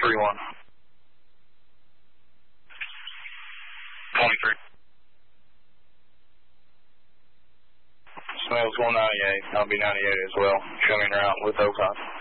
31. 23. Smells 198. I'll be 98 as well. Show me en route with Ocon.